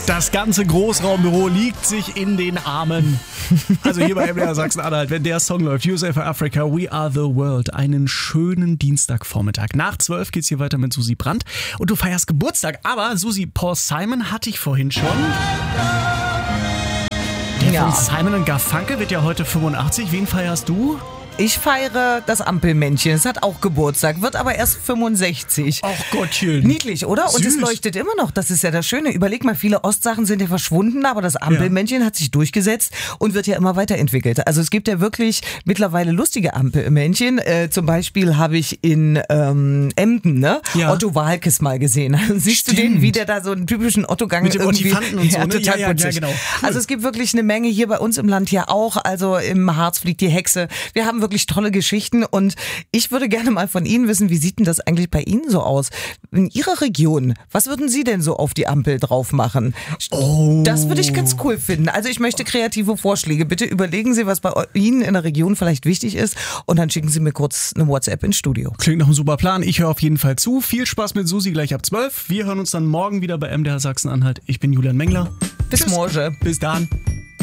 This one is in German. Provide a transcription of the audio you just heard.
Das ganze Großraumbüro liegt sich in den Armen. Also hier bei MDR Sachsen-Anhalt, wenn der Song läuft, USA for Africa, We Are the World. Einen schönen Dienstagvormittag. Nach 12 geht's hier weiter mit Susi Brandt. Und du feierst Geburtstag. Aber Susi, Paul Simon hatte ich vorhin schon. Der von Simon & Garfunkel wird ja heute 85. Wen feierst du? Ich feiere das Ampelmännchen. Es hat auch Geburtstag, wird aber erst 65. Ach Gottchen. Niedlich, oder? Und es leuchtet immer noch. Das ist ja das Schöne. Überleg mal, viele Ostsachen sind ja verschwunden, aber das Ampelmännchen hat sich durchgesetzt und wird ja immer weiterentwickelt. Also es gibt ja wirklich mittlerweile lustige Ampelmännchen. Zum Beispiel habe ich in Emden, Otto Walkes mal gesehen. Siehst du den, wie der da so einen typischen Otto-Gang mit dem irgendwie... Ottifanten und so, ne? Total Ja, putzig. genau. Cool. Also es gibt wirklich eine Menge hier bei uns im Land ja auch. Also im Harz fliegt die Hexe. Wir haben wirklich tolle Geschichten und ich würde gerne mal von Ihnen wissen, wie sieht denn das eigentlich bei Ihnen so aus? In Ihrer Region, was würden Sie denn so auf die Ampel drauf machen? Oh. Das würde ich ganz cool finden. Also ich möchte kreative Vorschläge. Bitte überlegen Sie, was bei Ihnen in der Region vielleicht wichtig ist und dann schicken Sie mir kurz eine WhatsApp ins Studio. Klingt nach einem super Plan. Ich höre auf jeden Fall zu. Viel Spaß mit Susi gleich ab 12. Wir hören uns dann morgen wieder bei MDR Sachsen-Anhalt. Ich bin Julian Mengler. Bis morgen. Bis dann.